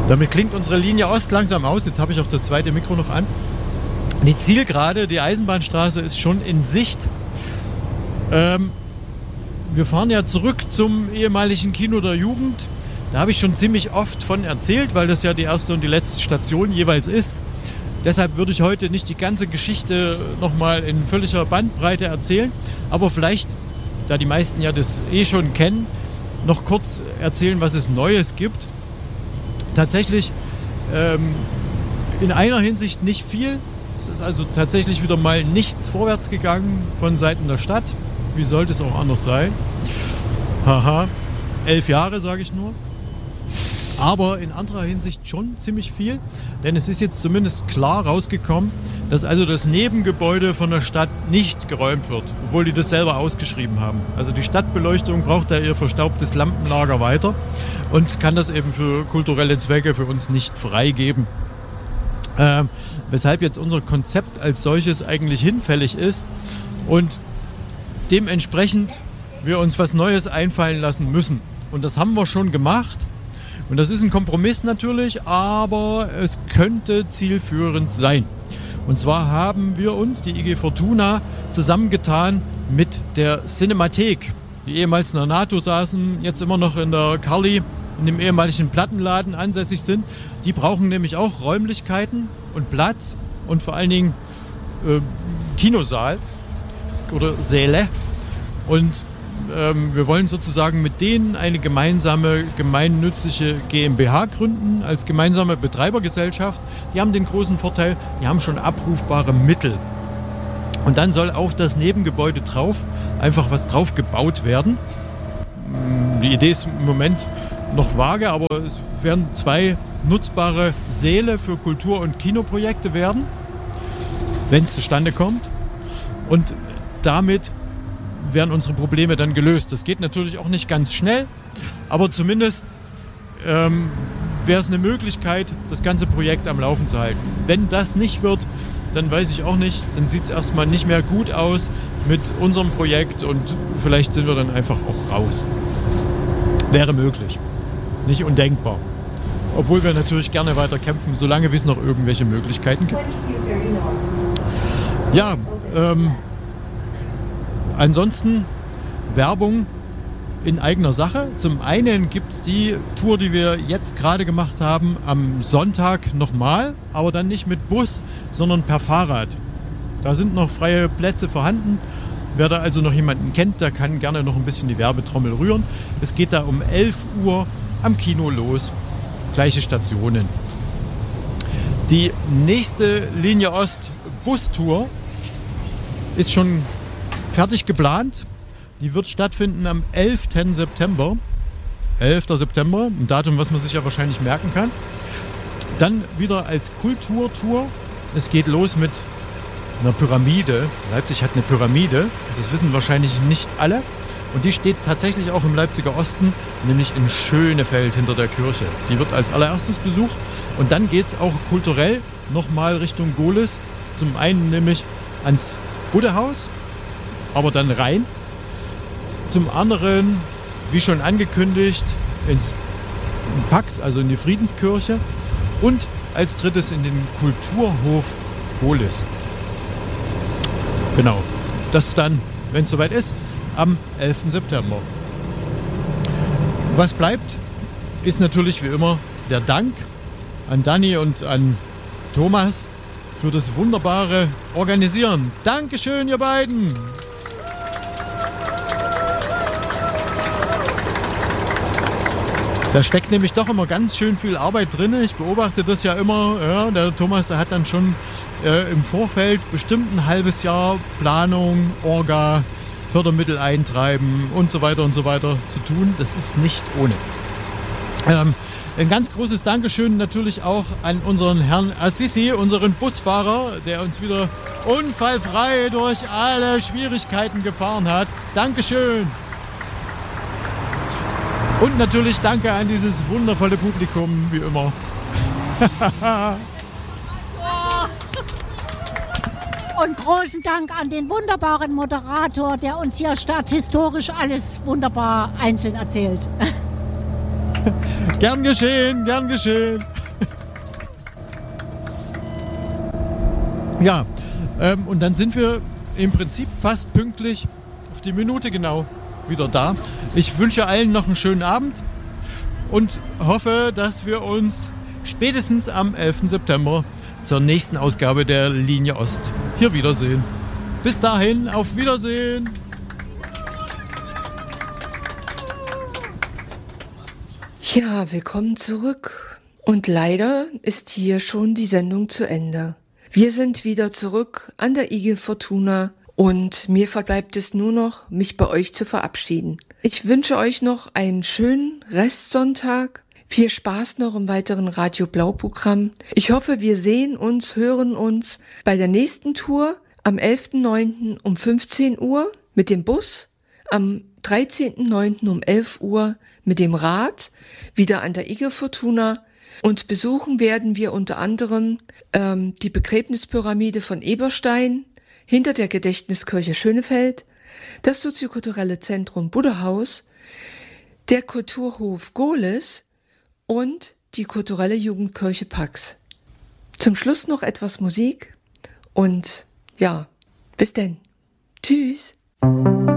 Damit klingt unsere Linie Ost langsam aus. Jetzt habe ich auch das zweite Mikro noch an. Die Zielgerade, die Eisenbahnstraße, ist schon in Sicht. Wir fahren ja zurück zum ehemaligen Kino der Jugend. Da habe ich schon ziemlich oft von erzählt, weil das ja die erste und die letzte Station jeweils ist. Deshalb würde ich heute nicht die ganze Geschichte nochmal in völliger Bandbreite erzählen. Aber vielleicht, da die meisten ja das schon kennen, noch kurz erzählen, was es Neues gibt. Tatsächlich in einer Hinsicht nicht viel. Es ist also tatsächlich wieder mal nichts vorwärts gegangen von Seiten der Stadt. Wie sollte es auch anders sein? Haha, 11 Jahre sage ich nur. Aber in anderer Hinsicht schon ziemlich viel. Denn es ist jetzt zumindest klar rausgekommen, dass also das Nebengebäude von der Stadt nicht geräumt wird. Obwohl die das selber ausgeschrieben haben. Also die Stadtbeleuchtung braucht da ihr verstaubtes Lampenlager weiter. Und kann das eben für kulturelle Zwecke für uns nicht freigeben. Weshalb jetzt unser Konzept als solches eigentlich hinfällig ist. Und dementsprechend wir uns was Neues einfallen lassen müssen. Und das haben wir schon gemacht. Und das ist ein Kompromiss natürlich, aber es könnte zielführend sein. Und zwar haben wir uns, die IG Fortuna, zusammengetan mit der Cinemathek, die ehemals in der NATO saßen, jetzt immer noch in der Carli, in dem ehemaligen Plattenladen ansässig sind. Die brauchen nämlich auch Räumlichkeiten und Platz und vor allen Dingen Kinosaal oder Säle. Und wir wollen sozusagen mit denen eine gemeinsame gemeinnützige GmbH gründen, als gemeinsame Betreibergesellschaft. Die haben den großen Vorteil, die haben schon abrufbare Mittel. Und dann soll auf das Nebengebäude drauf einfach was drauf gebaut werden. Die Idee ist im Moment noch vage, aber es werden 2 nutzbare Säle für Kultur- und Kinoprojekte werden, wenn es zustande kommt. Und damit werden unsere Probleme dann gelöst. Das geht natürlich auch nicht ganz schnell, aber zumindest wäre es eine Möglichkeit, das ganze Projekt am Laufen zu halten. Wenn das nicht wird, dann weiß ich auch nicht, dann sieht es erstmal nicht mehr gut aus mit unserem Projekt und vielleicht sind wir dann einfach auch raus. Wäre möglich. Nicht undenkbar. Obwohl wir natürlich gerne weiter kämpfen, solange es noch irgendwelche Möglichkeiten gibt. Ja, ansonsten Werbung in eigener Sache. Zum einen gibt es die Tour, die wir jetzt gerade gemacht haben, am Sonntag nochmal, aber dann nicht mit Bus, sondern per Fahrrad. Da sind noch freie Plätze vorhanden. Wer da also noch jemanden kennt, der kann gerne noch ein bisschen die Werbetrommel rühren. Es geht da um 11 Uhr am Kino los. Gleiche Stationen. Die nächste Linie Ost Bustour ist schon fertig geplant. Die wird stattfinden am 11. September. 11. September, ein Datum, was man sich ja wahrscheinlich merken kann. Dann wieder als Kulturtour. Es geht los mit einer Pyramide. Leipzig hat eine Pyramide. Das wissen wahrscheinlich nicht alle. Und die steht tatsächlich auch im Leipziger Osten, nämlich in Schönefeld hinter der Kirche. Die wird als allererstes besucht. Und dann geht es auch kulturell nochmal Richtung Gohlis. Zum einen nämlich ans Buddehaus, aber dann rein. Zum anderen, wie schon angekündigt, ins Pax, also in die Friedenskirche. Und als drittes in den Kulturhof Gohlis. Genau, das dann, wenn es soweit ist, am 11. September. Was bleibt, ist natürlich wie immer der Dank an Dani und an Thomas für das wunderbare Organisieren. Dankeschön, ihr beiden! Da steckt nämlich doch immer ganz schön viel Arbeit drin. Ich beobachte das ja immer. Ja, der Thomas, der hat dann schon im Vorfeld bestimmt ein halbes Jahr Planung, Orga, Fördermittel eintreiben und so weiter zu tun. Das ist nicht ohne. Ein ganz großes Dankeschön natürlich auch an unseren Herrn Assisi, unseren Busfahrer, der uns wieder unfallfrei durch alle Schwierigkeiten gefahren hat. Dankeschön! Und natürlich danke an dieses wundervolle Publikum, wie immer. Und großen Dank an den wunderbaren Moderator, der uns hier stadthistorisch alles wunderbar einzeln erzählt. Gern geschehen, gern geschehen. Ja, und dann sind wir im Prinzip fast pünktlich auf die Minute genau wieder da. Ich wünsche allen noch einen schönen Abend und hoffe, dass wir uns spätestens am 11. September zur nächsten Ausgabe der Linie Ost hier wiedersehen. Bis dahin, auf Wiedersehen! Ja, willkommen zurück. Und leider ist hier schon die Sendung zu Ende. Wir sind wieder zurück an der IG Fortuna und mir verbleibt es nur noch, mich bei euch zu verabschieden. Ich wünsche euch noch einen schönen Restsonntag. Viel Spaß noch im weiteren Radio Blau Programm. Ich hoffe, wir sehen uns, hören uns bei der nächsten Tour am 11.09. um 15 Uhr mit dem Bus, am 13.09. um 11 Uhr mit dem Rad, wieder an der IG Fortuna. Und besuchen werden wir unter anderem die Begräbnispyramide von Eberstein hinter der Gedächtniskirche Schönefeld, das soziokulturelle Zentrum Buddhahaus, der Kulturhof Gohlis und die kulturelle Jugendkirche Pax. Zum Schluss noch etwas Musik und ja, bis denn. Tschüss.